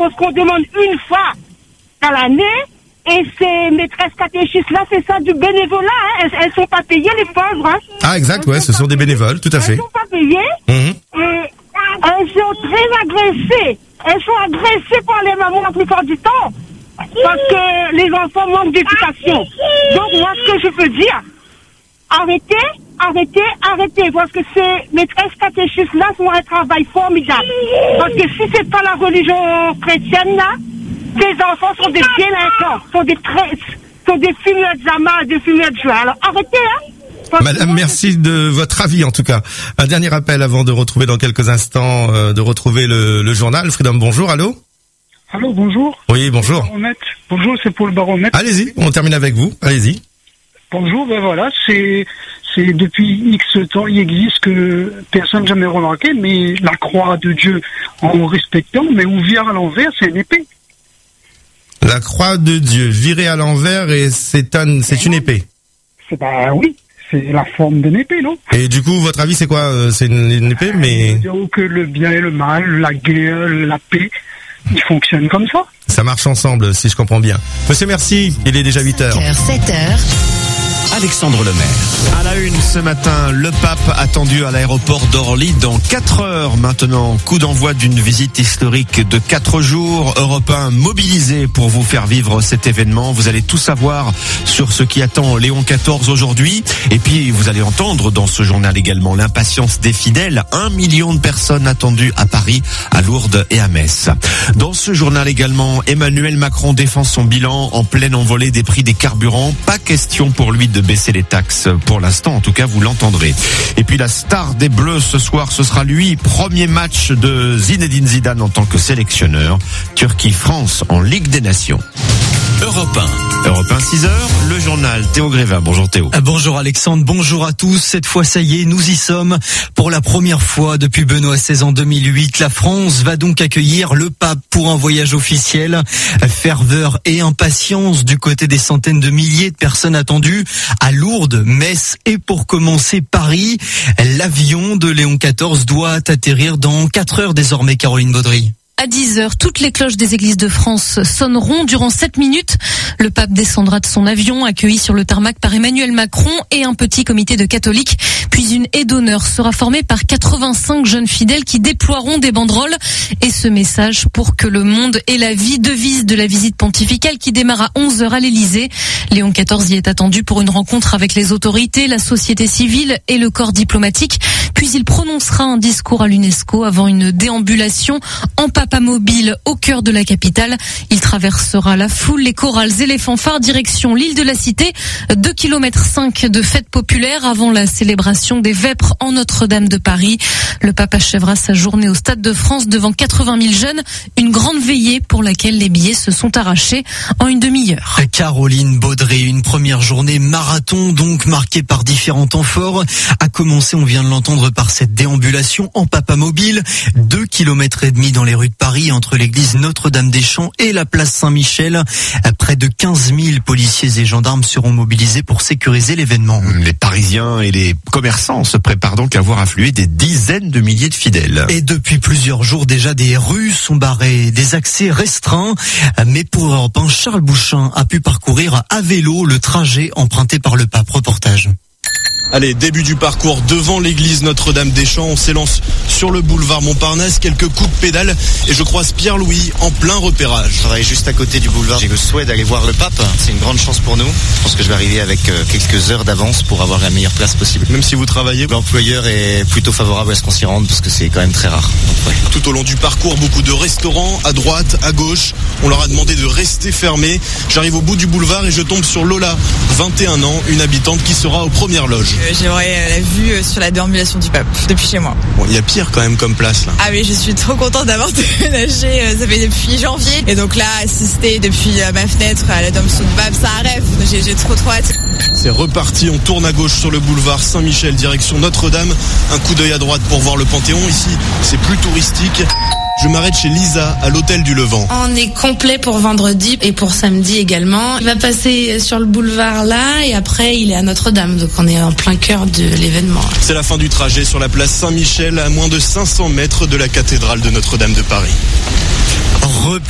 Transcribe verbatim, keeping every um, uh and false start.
parce qu'on demande une fois dans l'année. Et ces maîtresses catéchistes-là, c'est ça du bénévolat, hein. Elles, elles sont pas payées, les pauvres, hein. Ah, exact, ouais, ce sont des bénévoles, tout à fait. Elles sont pas payées. Mmh. Et elles sont très agressées. Elles sont agressées par les mamans la plupart du temps. Parce que les enfants manquent d'éducation. Donc, moi, ce que je peux dire, arrêtez, arrêtez, arrêtez. Parce que ces maîtresses catéchistes-là font un travail formidable. Parce que si c'est pas la religion chrétienne, là, ces enfants sont des délinquants, sont des traîtres, sont des fumeurs de zamas, des fumeurs de joie. Alors arrêtez, hein. Madame, merci de votre avis en tout cas. Un dernier appel avant de retrouver dans quelques instants, euh, de retrouver le, le journal. Freedom, bonjour, allô. Allô, bonjour. Oui, bonjour. Bonjour, c'est pour le baromètre. Allez-y, on termine avec vous, allez-y. Bonjour, ben voilà, c'est c'est depuis X temps, il existe que personne n'a jamais remarqué, mais la croix de Dieu en respectant, mais ouvert à l'envers, c'est une épée. La croix de Dieu, virée à l'envers et c'est un, c'est une épée. C'est bah oui, c'est la forme d'une épée, non? Et du coup, votre avis, c'est quoi? C'est une, une épée, mais... C'est-à-dire que le bien et le mal, la guerre, la paix, ils fonctionnent comme ça. Ça marche ensemble, si je comprends bien. Monsieur, merci. Il est déjà huit heures. sept heures. Alexandre Lemaire. À la une ce matin, le pape attendu à l'aéroport d'Orly dans quatre heures maintenant. Coup d'envoi d'une visite historique de quatre jours. Europe un mobilisé pour vous faire vivre cet événement. Vous allez tout savoir sur ce qui attend Léon quatorze aujourd'hui. Et puis vous allez entendre dans ce journal également l'impatience des fidèles. Un million de personnes attendues à Paris, à Lourdes et à Metz. Dans ce journal également, Emmanuel Macron défend son bilan en pleine envolée des prix des carburants. Pas question pour lui de baisser les taxes pour l'instant, en tout cas vous l'entendrez. Et puis la star des Bleus ce soir, ce sera lui, premier match de Zinedine Zidane en tant que sélectionneur. Turquie-France en Ligue des Nations. Europe un. Europe un, six heures, le journal Théo Grévin. Bonjour Théo. Bonjour Alexandre, bonjour à tous. Cette fois, ça y est, nous y sommes. Pour la première fois depuis Benoît seize en deux mille huit, la France va donc accueillir le pape pour un voyage officiel. Ferveur et impatience du côté des centaines de milliers de personnes attendues à Lourdes, Metz et pour commencer Paris. L'avion de Léon quatorze doit atterrir dans quatre heures désormais, Caroline Baudry. À dix heures, toutes les cloches des églises de France sonneront durant sept minutes. Le pape descendra de son avion, accueilli sur le tarmac par Emmanuel Macron et un petit comité de catholiques. Puis une haie d'honneur sera formée par quatre-vingt-cinq jeunes fidèles qui déploieront des banderoles. Et ce message pour que le monde ait la vie, devise de la visite pontificale qui démarre à onze heures à l'Élysée. Léon quatorze y est attendu pour une rencontre avec les autorités, la société civile et le corps diplomatique. Puis il prononcera un discours à l'UNESCO avant une déambulation en papamobile au cœur de la capitale. Il traversera la foule, les chorales et les fanfares direction l'île de la Cité. deux kilomètres cinq de fête populaire avant la célébration des Vêpres en Notre-Dame de Paris. Le pape achèvera sa journée au Stade de France devant quatre-vingt mille jeunes. Une grande veillée pour laquelle les billets se sont arrachés en une demi-heure. Caroline Baudry, une première journée marathon donc marquée par différents temps forts. A commencer, on vient de l'entendre, par cette déambulation en papamobile. Deux kilomètres et demi dans les rues de Paris entre l'église Notre-Dame-des-Champs et la place Saint-Michel. Près de quinze mille policiers et gendarmes seront mobilisés pour sécuriser l'événement. Les Parisiens et les commerçants se préparent donc à voir affluer des dizaines de milliers de fidèles. Et depuis plusieurs jours déjà, des rues sont barrées, des accès restreints. Mais pour Europe un, Charles Bouchin a pu parcourir à vélo le trajet emprunté par le pape. Reportage. Allez, début du parcours devant l'église Notre-Dame-des-Champs. On s'élance sur le boulevard Montparnasse. Quelques coups de pédale et je croise Pierre-Louis en plein repérage. Je travaille juste à côté du boulevard. J'ai le souhait d'aller voir le pape. C'est une grande chance pour nous. Je pense que je vais arriver avec quelques heures d'avance pour avoir la meilleure place possible. Même si vous travaillez, l'employeur est plutôt favorable à ce qu'on s'y rende parce que c'est quand même très rare. Donc, ouais. Tout au long du parcours, beaucoup de restaurants à droite, à gauche. On leur a demandé de rester fermés. J'arrive au bout du boulevard et je tombe sur Lola, vingt et un ans, une habitante qui sera aux premières loges. J'aurais la vue sur la déambulation du pape depuis chez moi. Bon, il y a pire quand même comme place là. Ah oui, je suis trop contente d'avoir déménagé, ça fait depuis janvier. Et donc là, assister depuis ma fenêtre à la déambulation du pape, ça un rêve. J'ai, j'ai trop trop hâte. C'est reparti, on tourne à gauche sur le boulevard Saint-Michel, direction Notre-Dame. Un coup d'œil à droite pour voir le Panthéon. Ici, c'est plus touristique. Je m'arrête chez Lisa, à l'hôtel du Levant. On est complet pour vendredi et pour samedi également. Il va passer sur le boulevard là et après il est à Notre-Dame. Donc on est en plein cœur de l'événement. C'est la fin du trajet sur la place Saint-Michel, à moins de cinq cents mètres de la cathédrale de Notre-Dame de Paris.